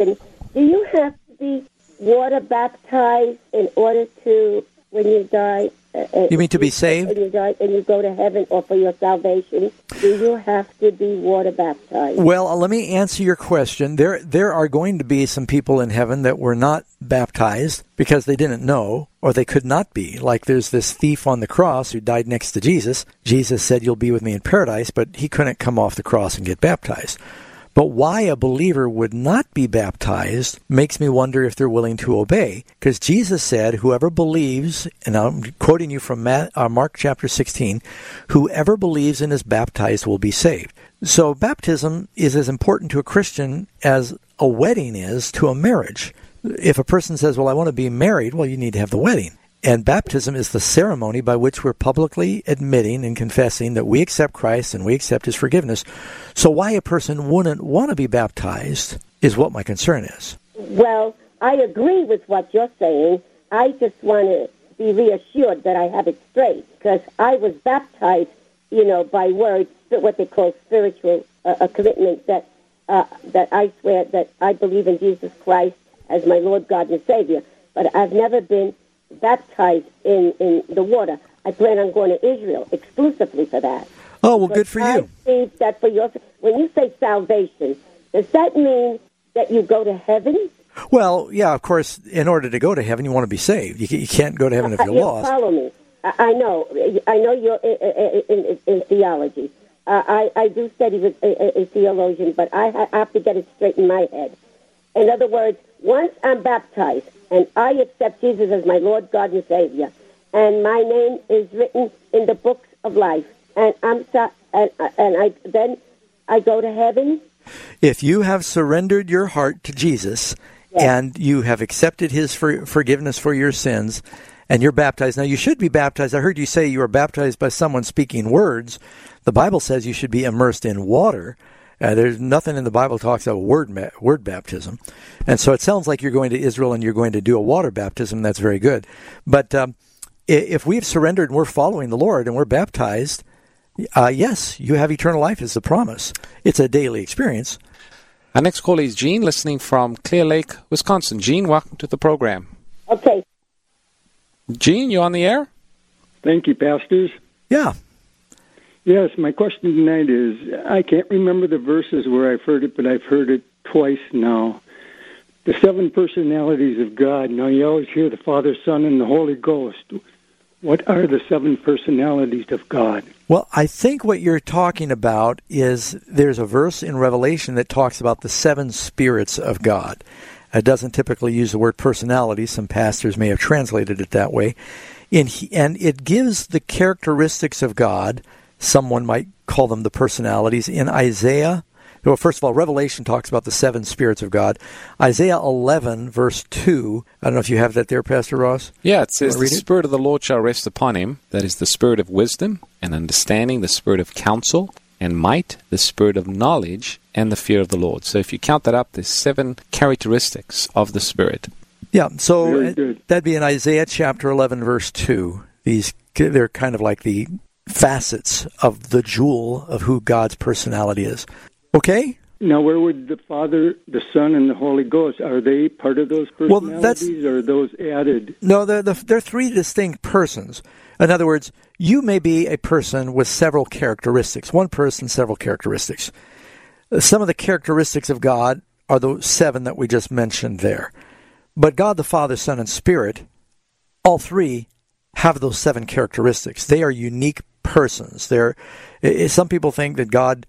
Do you have to be water baptized in order to, when you die? You mean to be saved? When you die and you go to heaven, or for your salvation, do you have to be water baptized? Well, let me answer your question. There are going to be some people in heaven that were not baptized because they didn't know, or they could not be. Like there's this thief on the cross who died next to Jesus. Jesus said, "You'll be with me in paradise," but he couldn't come off the cross and get baptized. But why a believer would not be baptized makes me wonder if they're willing to obey. Because Jesus said, whoever believes, and I'm quoting you from Mark chapter 16, whoever believes and is baptized will be saved. So baptism is as important to a Christian as a wedding is to a marriage. If a person says, well, I want to be married, well, you need to have the wedding. And baptism is the ceremony by which we're publicly admitting and confessing that we accept Christ and we accept His forgiveness. So why a person wouldn't want to be baptized is what my concern is. Well, I agree with what you're saying. I just want to be reassured that I have it straight, because I was baptized, by words, what they call spiritual a commitment that I swear that I believe in Jesus Christ as my Lord, God, and Savior. But I've never been baptized in the water. I plan on going to Israel exclusively for that. Oh, well, good for you. I think that when you say salvation, does that mean that you go to heaven? Well, yeah, of course, in order to go to heaven, you want to be saved. You can't go to heaven if you're lost. Follow me. I know you're in theology. I do study with a theologian, but I have to get it straight in my head. In other words, once I'm baptized and I accept Jesus as my Lord, God, and Savior, and my name is written in the books of life, and then I go to heaven. If you have surrendered your heart to Jesus, yes, and you have accepted His forgiveness for your sins, and you're baptized. Now, you should be baptized. I heard you say you were baptized by someone speaking words. The Bible says you should be immersed in water. There's nothing in the Bible that talks about word baptism. And so it sounds like you're going to Israel and you're going to do a water baptism. That's very good. But if we've surrendered and we're following the Lord and we're baptized, yes, you have eternal life is the promise. It's a daily experience. Our next call is Gene, listening from Clear Lake, Wisconsin. Gene, welcome to the program. Okay. Gene, you on the air? Thank you, pastors. Yeah. Yes, my question tonight is, I can't remember the verses where I've heard it, but I've heard it twice now. The 7 personalities of God. Now, you always hear the Father, Son, and the Holy Ghost. What are the 7 personalities of God? Well, I think what you're talking about is there's a verse in Revelation that talks about the 7 spirits of God. It doesn't typically use the word personality. Some pastors may have translated it that way. And it gives the characteristics of God. Someone might call them the personalities. In Isaiah, well, first of all, Revelation talks about the 7 spirits of God. Isaiah 11, verse 2, I don't know if you have that there, Pastor Ross. Yeah, it says, the Spirit of the Lord shall rest upon him. That is the Spirit of wisdom and understanding, the Spirit of counsel and might, the Spirit of knowledge and the fear of the Lord. So if you count that up, there's 7 characteristics of the Spirit. Yeah, so that'd be in Isaiah chapter 11, verse 2. They're kind of like the facets of the jewel of who God's personality is. Okay? Now, where would the Father, the Son, and the Holy Ghost, are they part of those personalities, or are those added? No, they're 3 distinct persons. In other words, you may be a person with several characteristics. One person, several characteristics. Some of the characteristics of God are those 7 that we just mentioned there. But God, the Father, Son, and Spirit, all 3 have those 7 characteristics. They are unique persons. Some people think that God,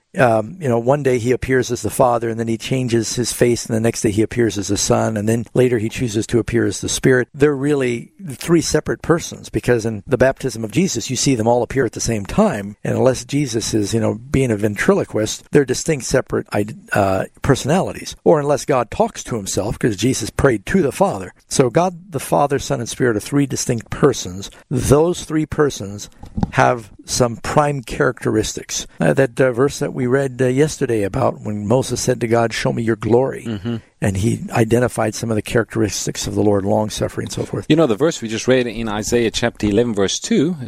one day He appears as the Father, and then He changes His face, and the next day He appears as the Son, and then later He chooses to appear as the Spirit. They're really 3 separate persons, because in the baptism of Jesus, you see them all appear at the same time, and unless Jesus is, being a ventriloquist, they're distinct, separate personalities. Or unless God talks to Himself, because Jesus prayed to the Father. So God, the Father, Son, and Spirit are 3 distinct persons. Those 3 persons have some prime characteristics. That verse that we read yesterday about when Moses said to God, "Show me your glory." Mm-hmm. And he identified some of the characteristics of the Lord, long-suffering and so forth. The verse we just read in Isaiah chapter 11, verse 2, it's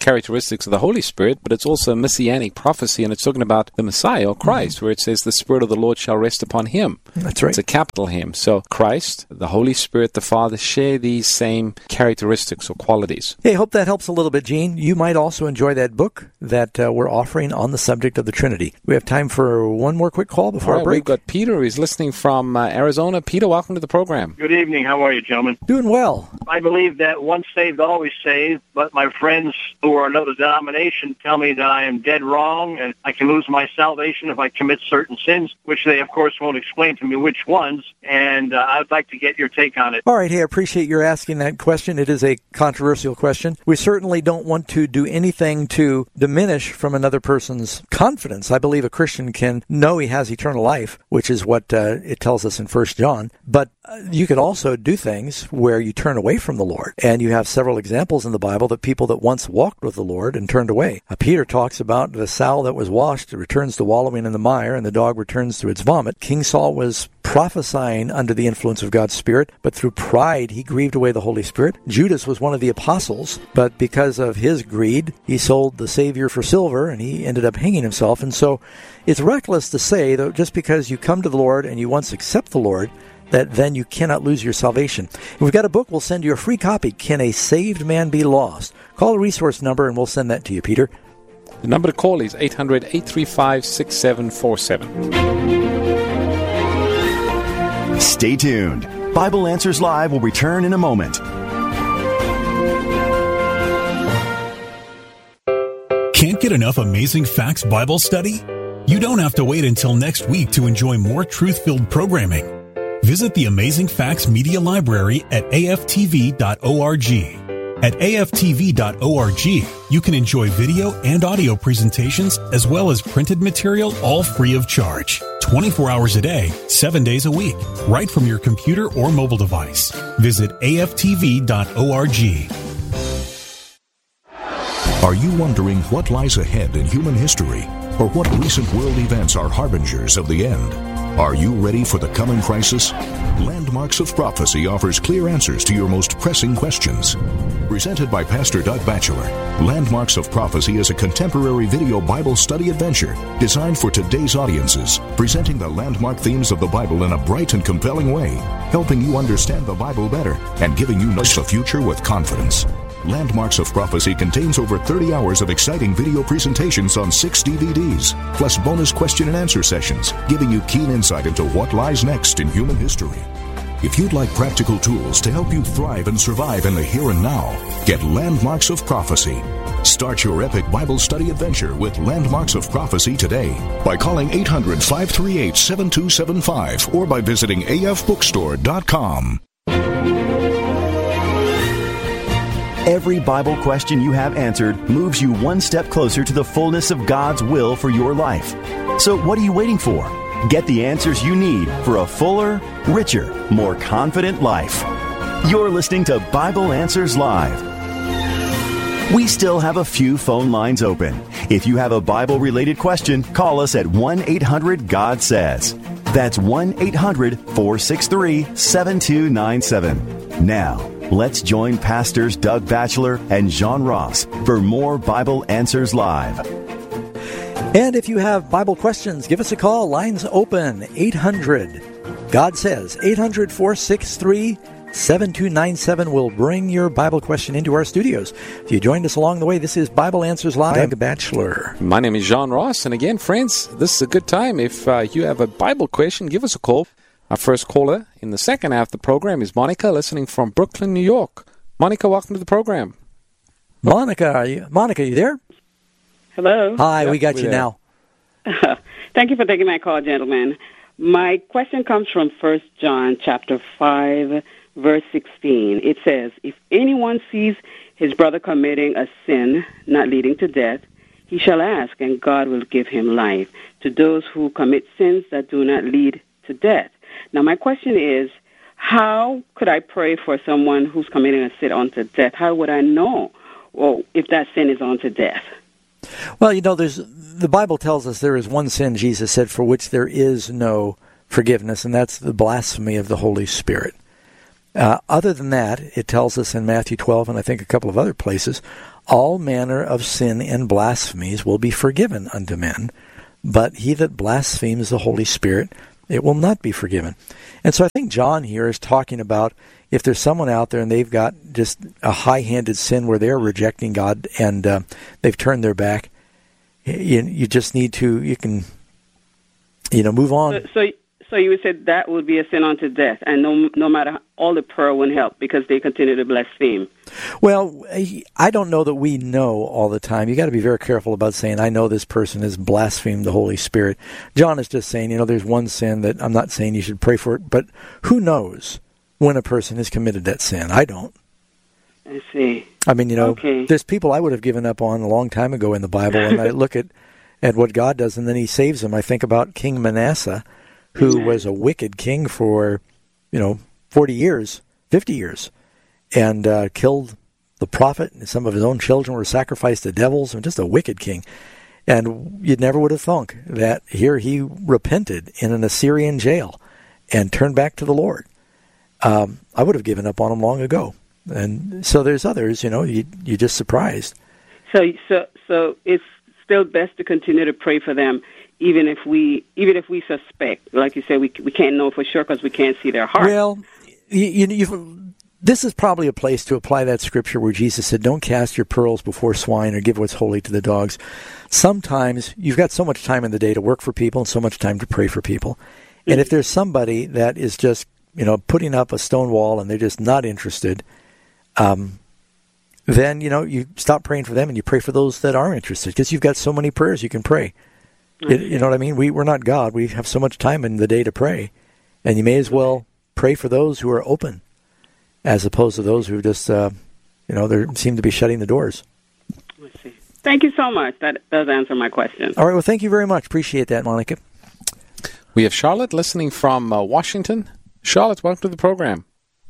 characteristics of the Holy Spirit, but it's also a messianic prophecy, and it's talking about the Messiah, or Christ, where it says the Spirit of the Lord shall rest upon him. That's right. It's a capital him. So Christ, the Holy Spirit, the Father share these same characteristics or qualities. Hey, hope that helps a little bit, Gene. You might also enjoy that book that we're offering on the subject of the Trinity. We have time for one more quick call before our break. We've got Peter, who's listening from Arizona. Peter, welcome to the program. Good evening. How are you, gentlemen? Doing well. I believe that once saved, always saved, but my friends who are another denomination tell me that I am dead wrong and I can lose my salvation if I commit certain sins, which they, of course, won't explain to me which ones, and I'd like to get your take on it. All right. Hey, I appreciate your asking that question. It is a controversial question. We certainly don't want to do anything to diminish from another person's confidence. I believe a Christian can know he has eternal life, which is what it tells us in 1 John. But you could also do things where you turn away from the Lord. And you have several examples in the Bible that people that once walked with the Lord and turned away. Peter talks about the sow that was washed returns to wallowing in the mire, and the dog returns to its vomit. King Saul was prophesying under the influence of God's Spirit, but through pride he grieved away the Holy Spirit. Judas was one of the apostles, but because of his greed, he sold the Savior for silver, and he ended up hanging himself. And so it's reckless to say that just because you come to the Lord and you once accept the Lord, that then you cannot lose your salvation. If we've got a book, we'll send you a free copy, Can a Saved Man Be Lost? Call the resource number and we'll send that to you, Peter. The number to call is 800-835-6747. Stay tuned. Bible Answers Live will return in a moment. Can't get enough Amazing Facts Bible study? You don't have to wait until next week to enjoy more truth-filled programming. Visit the Amazing Facts Media Library at aftv.org. At aftv.org, you can enjoy video and audio presentations as well as printed material, all free of charge. 24 hours a day, 7 days a week, right from your computer or mobile device. Visit aftv.org. Are you wondering what lies ahead in human history, or what recent world events are harbingers of the end? Are you ready for the coming crisis? Landmarks of Prophecy offers clear answers to your most pressing questions. Presented by Pastor Doug Batchelor, Landmarks of Prophecy is a contemporary video Bible study adventure designed for today's audiences, presenting the landmark themes of the Bible in a bright and compelling way, helping you understand the Bible better and giving you a future with confidence. Landmarks of Prophecy contains over 30 hours of exciting video presentations on 6 DVDs, plus bonus question and answer sessions, giving you keen insight into what lies next in human history. If you'd like practical tools to help you thrive and survive in the here and now, get Landmarks of Prophecy. Start your epic Bible study adventure with Landmarks of Prophecy today by calling 800-538-7275 or by visiting afbookstore.com. Every Bible question you have answered moves you one step closer to the fullness of God's will for your life. So what are you waiting for? Get the answers you need for a fuller, richer, more confident life. You're listening to Bible Answers Live. We still have a few phone lines open. If you have a Bible-related question, call us at 1-800-GOD-SAYS. That's 1-800-463-7297. Now, let's join Pastors Doug Batchelor and John Ross for more Bible Answers Live. And if you have Bible questions, give us a call. Lines open. 800. God says 800-463-7297 will bring your Bible question into our studios. If you joined us along the way, this is Bible Answers Live. Doug Batchelor. My name is John Ross. And again, friends, this is a good time. If you have a Bible question, give us a call. Our first caller in the second half of the program is Monica, listening from Brooklyn, New York. Monica, welcome to the program. Monica, you there? Hello. Hi, we got you now. Thank you for taking my call, gentlemen. My question comes from 1 John chapter 5, verse 16. It says, if anyone sees his brother committing a sin not leading to death, he shall ask, and God will give him life to those who commit sins that do not lead to death. Now, my question is, how could I pray for someone who's committing a sin unto death? How would I know if that sin is unto death? Well, the Bible tells us there is one sin, Jesus said, for which there is no forgiveness, and that's the blasphemy of the Holy Spirit. Other than that, it tells us in Matthew 12 and I think a couple of other places, all manner of sin and blasphemies will be forgiven unto men, but he that blasphemes the Holy Spirit, it will not be forgiven. And so I think John here is talking about if there's someone out there and they've got just a high-handed sin where they're rejecting God and they've turned their back, you just need to, you can, move on. So you would say that would be a sin unto death, and no matter all the prayer wouldn't help because they continue to blaspheme. Well, I don't know that we know all the time. You got to be very careful about saying, I know this person has blasphemed the Holy Spirit. John is just saying, there's one sin that I'm not saying you should pray for it, but who knows when a person has committed that sin? I don't. I see. I mean, okay. There's people I would have given up on a long time ago in the Bible, and I look at what God does, and then he saves them. I think about King Manasseh, who was a wicked king for, 40 years, 50 years, and killed the prophet, and some of his own children were sacrificed to devils, and just a wicked king. And you never would have thunk that here he repented in an Assyrian jail and turned back to the Lord. I would have given up on him long ago. And so there's others, you're just surprised. So it's still best to continue to pray for them, even if we suspect, like you said, we can't know for sure because we can't see their heart. Well, this is probably a place to apply that scripture where Jesus said, don't cast your pearls before swine or give what's holy to the dogs. Sometimes you've got so much time in the day to work for people and so much time to pray for people. And if there's somebody that is just, putting up a stone wall and they're just not interested, then, you stop praying for them and you pray for those that are interested because you've got so many prayers you can pray. You know what I mean? We're not God. We have so much time in the day to pray. And you may as well pray for those who are open as opposed to those who just, they seem to be shutting the doors. I see. Thank you so much. That does answer my question. All right. Well, thank you very much. Appreciate that, Monica. We have Charlotte listening from Washington. Charlotte, welcome to the program.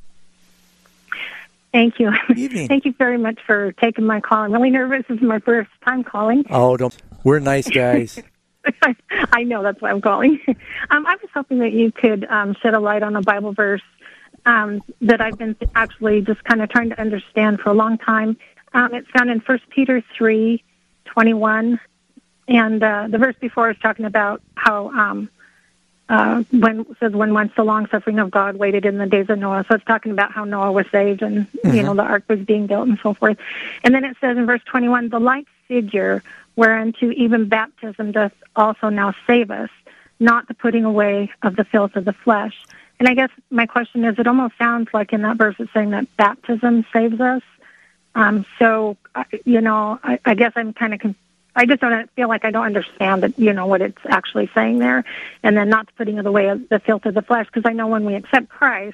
Thank you. Good evening. Thank you very much for taking my call. I'm really nervous. This is my first time calling. Oh, don't. We're nice guys. I know, that's why I'm calling. I was hoping that you could shed a light on a Bible verse that I've been actually just kind of trying to understand for a long time. It's found in 1 Peter 3:21, and the verse before is talking about how when once the long suffering of God waited in the days of Noah. So it's talking about how Noah was saved and the ark was being built and so forth. And then it says in verse 21, the like figure whereunto even baptism doth also now save us, not the putting away of the filth of the flesh. And I guess my question is, it almost sounds like in that verse it's saying that baptism saves us. So, I guess I'm kind of I just don't feel like I don't understand that, what it's actually saying there. And then not the putting away of the filth of the flesh, because I know when we accept Christ,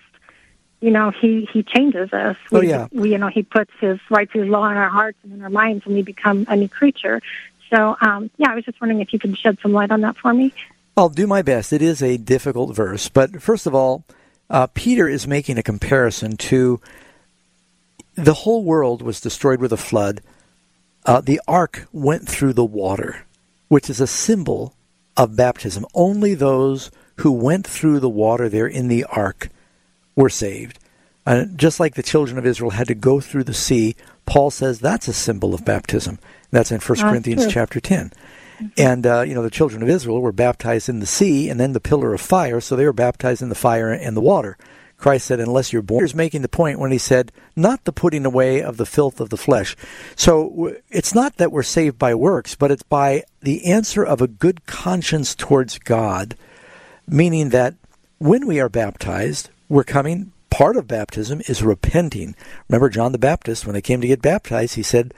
he changes us. He puts writes his law in our hearts and in our minds, and we become a new creature. So, I was just wondering if you could shed some light on that for me. I'll do my best. It is a difficult verse. But first of all, Peter is making a comparison to the whole world was destroyed with a flood. The ark went through the water, which is a symbol of baptism. Only those who went through the water there in the ark were saved. Just like the children of Israel had to go through the sea, Paul says that's a symbol of baptism. That's in 1 Corinthians chapter 10. And, the children of Israel were baptized in the sea and then the pillar of fire, so they were baptized in the fire and the water. Christ said, unless you're born. He's making the point when he said, not the putting away of the filth of the flesh. So it's not that we're saved by works, but it's by the answer of a good conscience towards God, meaning that when we are baptized, part of baptism is repenting. Remember John the Baptist, when they came to get baptized,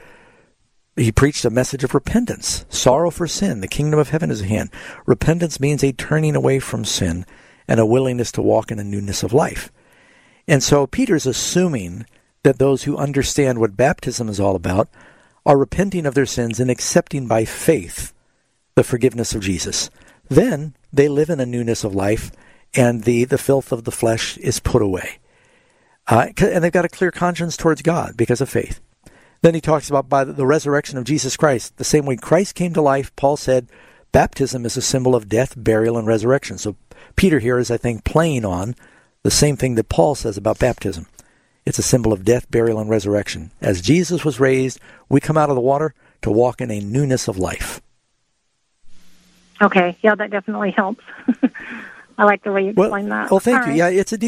he preached a message of repentance, sorrow for sin. The kingdom of heaven is at hand. Repentance means a turning away from sin and a willingness to walk in a newness of life. And so Peter's assuming that those who understand what baptism is all about are repenting of their sins and accepting by faith the forgiveness of Jesus. Then they live in a newness of life, and the filth of the flesh is put away. And they've got a clear conscience towards God because of faith. Then he talks about by the resurrection of Jesus Christ. The same way Christ came to life, Paul said, baptism is a symbol of death, burial, and resurrection. So Peter here is, I think, playing on The same thing that Paul says about baptism. It's a symbol of death, burial, and resurrection. As Jesus was raised, we come out of the water to walk in a newness of life. Okay, yeah, that definitely helps. I like the way you explain that. Well, thank All you. right. Yeah, it's a deep